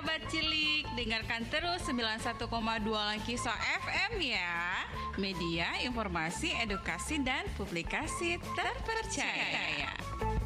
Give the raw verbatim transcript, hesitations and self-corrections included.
sahabat cilik, dengarkan terus sembilan puluh satu koma dua Langkiso F M ya. Media, informasi, edukasi, dan publikasi terpercaya.